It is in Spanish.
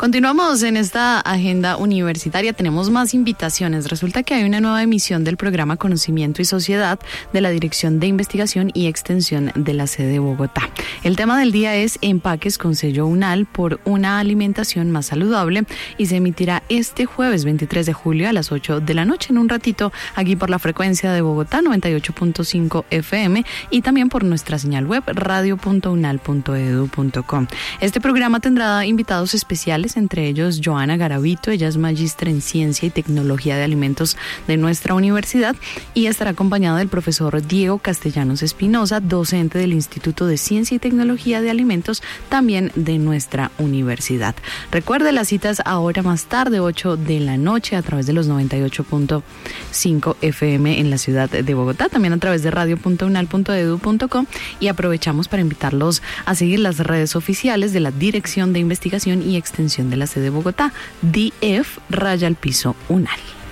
Continuamos en esta agenda universitaria. Tenemos más invitaciones. Resulta que hay una nueva emisión del programa Conocimiento y Sociedad de la Dirección de Investigación y Extensión de la sede de Bogotá. El tema del día es empaques con sello UNAL por una alimentación más saludable y se emitirá este jueves 23 de julio a las 8 de la noche, en un ratito, aquí por la frecuencia de Bogotá 98.5 FM y también por nuestra señal web radio.unal.edu.com. Este programa tendrá invitados especiales, entre ellos Joana Garavito. Ella es magíster en Ciencia y Tecnología de Alimentos de nuestra universidad y estará acompañada del profesor Diego Castellanos Espinosa, docente del Instituto de Ciencia y Tecnología de Alimentos, también de nuestra universidad. Recuerde las citas ahora más tarde, 8 de la noche, a través de los 98.5 FM en la ciudad de Bogotá, también a través de radio.unal.edu.com, y aprovechamos para invitarlos a seguir las redes oficiales de la Dirección de Investigación y Extensión de la sede de Bogotá, DF _UNAL.